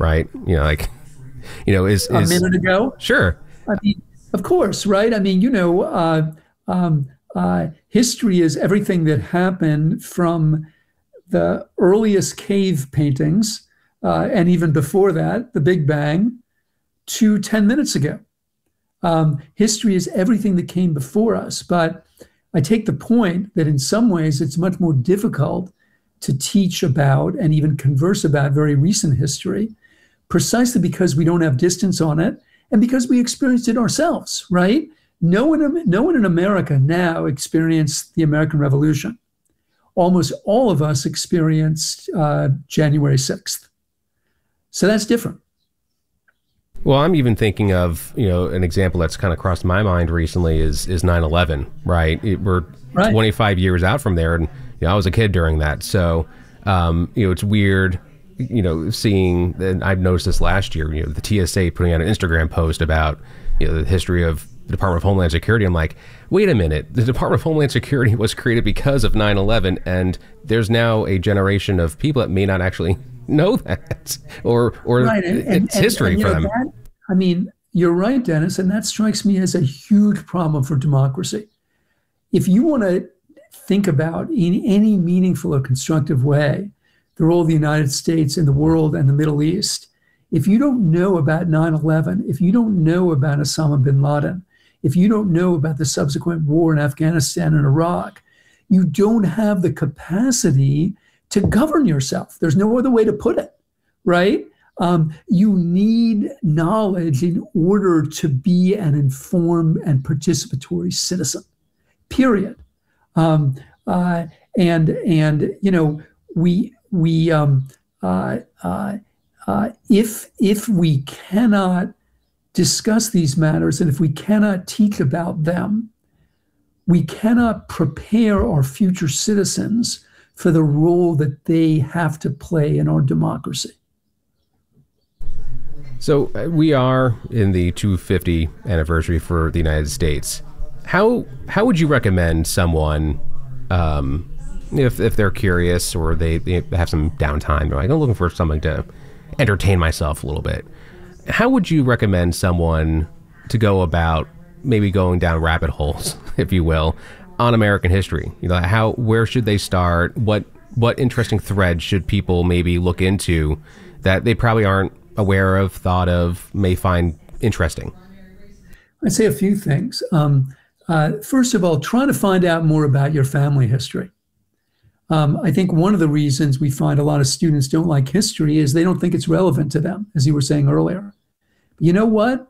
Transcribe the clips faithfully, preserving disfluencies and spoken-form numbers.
right? You know, like, you know, is, A is minute ago. sure. I mean, of course, right? I mean, you know, uh, um, uh, history is everything that happened from the earliest cave paintings, uh, and even before that, the Big Bang, to ten minutes ago. Um, history is everything that came before us. But I take the point that in some ways it's much more difficult to teach about and even converse about very recent history, precisely because we don't have distance on it and because we experienced it ourselves, right? No one, no one in America now experienced the American Revolution. Almost all of us experienced uh, January sixth. So that's different. Well, I'm even thinking of, you know, an example that's kind of crossed my mind recently is is nine eleven, right? It, we're Right. twenty-five years out from there, and you know, I was a kid during that. So, um, you know, it's weird, you know, seeing, and I've noticed this last year, you know, the T S A putting out an Instagram post about, you know, the history of the Department of Homeland Security. I'm like, wait a minute, the Department of Homeland Security was created because of nine eleven, and there's now a generation of people that may not actually know that, or or Right. And, and, it's and, history and, you for know, them. that, I mean, you're right, Dennis, and that strikes me as a huge problem for democracy. If you want to think about in any meaningful or constructive way the role of the United States in the world and the Middle East, if you don't know about nine eleven, if you don't know about Osama bin Laden, if you don't know about the subsequent war in Afghanistan and Iraq, you don't have the capacity to govern yourself. There's no other way to put it, right? Um, you need knowledge in order to be an informed and participatory citizen, period. Um, uh, and, and, you know, we, we, um, uh, uh, uh, if, if we cannot discuss these matters and if we cannot teach about them, we cannot prepare our future citizens for the role that they have to play in our democracy. So uh, we are in the two hundred fiftieth anniversary for the United States. How how would you recommend someone, um, if if they're curious or they, they have some downtime, they're like, I'm looking for something to entertain myself a little bit. How would you recommend someone to go about maybe going down rabbit holes, if you will, on American history? You know, how where should they start? What what interesting threads should people maybe look into that they probably aren't aware of, thought of, may find interesting? I'd say a few things. Um, uh, first of all, try to find out more about your family history. Um, I think one of the reasons we find a lot of students don't like history is they don't think it's relevant to them, as you were saying earlier. You know what?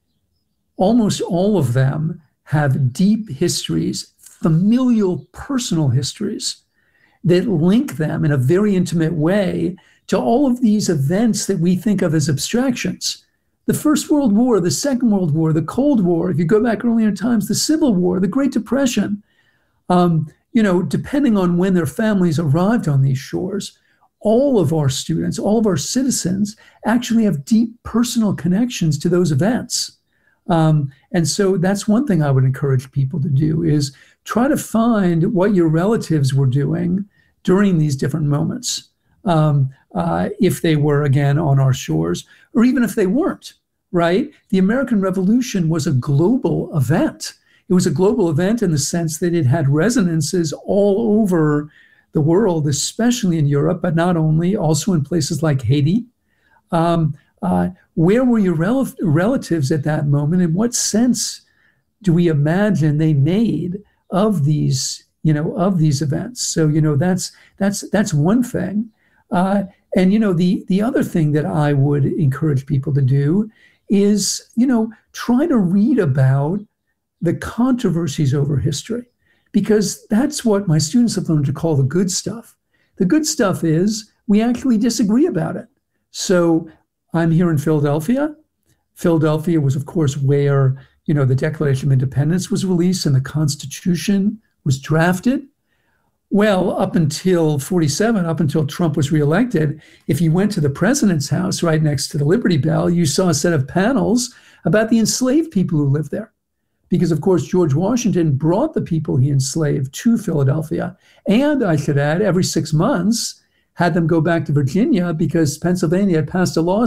Almost all of them have deep histories, familial, personal histories that link them in a very intimate way to all of these events that we think of as abstractions. The First World War, the Second World War, the Cold War, if you go back earlier in times, the Civil War, the Great Depression. Um, you know, depending on when their families arrived on these shores, all of our students, all of our citizens actually have deep personal connections to those events. Um, and so that's one thing I would encourage people to do is try to find what your relatives were doing during these different moments. Um, uh, if they were, again, on our shores, or even if they weren't, right? The American Revolution was a global event. It was a global event in the sense that it had resonances all over the world, especially in Europe, but not only, also in places like Haiti. Um, uh, where were your rel relatives at that moment? And what sense do we imagine they made of these, you know, of these events? So, you know, that's, that's, that's one thing. Uh, and, you know, the, the other thing that I would encourage people to do is, you know, try to read about the controversies over history, because that's what my students have learned to call the good stuff. The good stuff is we actually disagree about it. So I'm here in Philadelphia. Philadelphia was, of course, where, you know, the Declaration of Independence was released and the Constitution was drafted. Well, up until forty-seven, up until Trump was reelected, if you went to the president's house right next to the Liberty Bell, you saw a set of panels about the enslaved people who lived there. Because, of course, George Washington brought the people he enslaved to Philadelphia. And I should add, every six months, had them go back to Virginia because Pennsylvania had passed a law